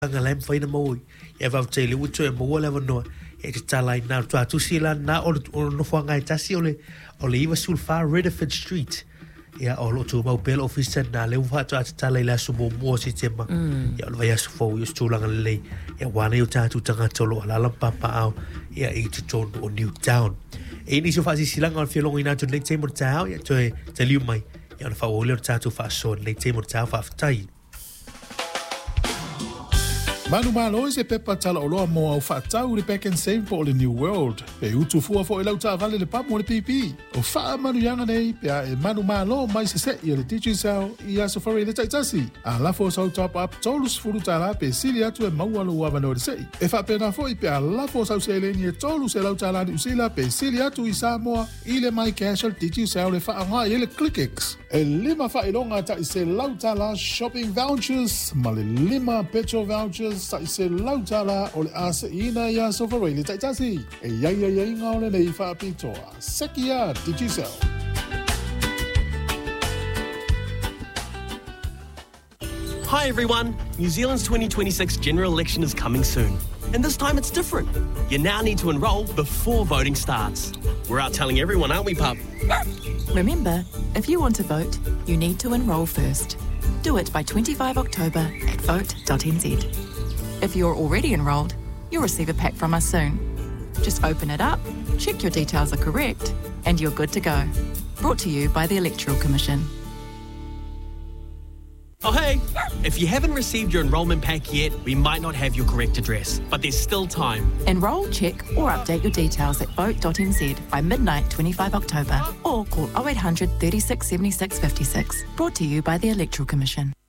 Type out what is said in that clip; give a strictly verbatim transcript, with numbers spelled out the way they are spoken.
Ngalem faina mo e va tele uto e mo le no e te tala na tu tu sila na o no fanga i tasi ole ole iwa sulfa Redford Street ya o lo tu mo bel office na le va tu tala la su mo mo si tema ya lo va su fo yo tu langa le ya wana yo ta tu tanga tolo la la papa au ya i te ton o New Town e ni so fa si sila ngal fielo ina tu le te mo tao ya tu te liu mai ya no fa o le ta tu fa so le te mo tao fa tai Manu malo se pepa tala o loa mo au whaatau le back and save po le New World. Pe utu fua fo e lau ta vale le papo le pipi. O wha manu yanga nei, pe a e manu malo mai se se i le teaching sao i aso whare le taitasi. A lafo sau top up tolus furu tala pe sili atu e maualo ua mano le sei. E wha pena fo i pe a lafo sau se leni e tolus e lau tala ni usila pe sili atu i Samoa i le mai casual teaching sao le wha anga i le ClickX. E lima wha ilonga ta i se lau tala shopping vouchers, ma le lima petrol vouchers sa i se lautala o le asa ina ia sofarele taitasi. E iai iai iai ngā ole nei wha apitoa. Sekia Digisel. Hi everyone, New Zealand's twenty twenty-six general election is coming soon. And this time it's different. You now need to enrol before voting starts. We're out telling everyone, aren't we, pup? Remember, if you want to vote, you need to enrol first. Do it by twenty-fifth of October at vote dot n z. If you're already enrolled, you'll receive a pack from us soon. Just open it up, check your details are correct, and you're good to go. Brought to you by the Electoral Commission. Oh hey, if you haven't received your enrolment pack yet, we might not have your correct address, but there's still time. Enrol, check or update your details at vote dot n z by midnight twenty-fifth of October or call oh eight hundred, thirty-six, seventy-six, fifty-six. Brought to you by the Electoral Commission.